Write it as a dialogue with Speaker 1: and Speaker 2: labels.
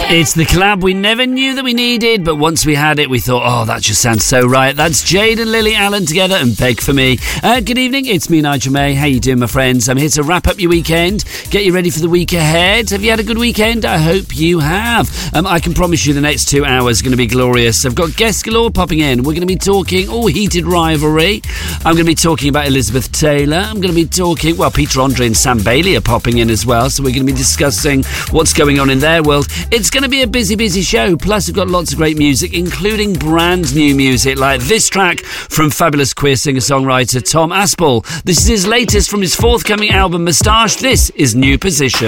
Speaker 1: It's the collab we never knew that we needed, but once we had it, we thought, oh, that just sounds so right. That's Jade and Lily Allen together and Beg For Me. Good evening, it's me, Nigel May. How you doing, my friends? I'm here to wrap up your weekend, get you ready for the week ahead. Have you had a good weekend? I hope you have. I can promise you the next 2 hours are going to be glorious. I've got guest galore popping in. We're going to be talking heated rivalry. I'm going to be talking about Elizabeth Taylor. I'm going to be talking, Peter Andre and Sam Bailey are popping in as well, so we're going to be discussing what's going on in their world. It's going to be a busy show. Plus, we've got lots of great music, including brand new music like this track from fabulous queer singer-songwriter Tom Aspel. This is his latest from his forthcoming album, Moustache. This is New Position.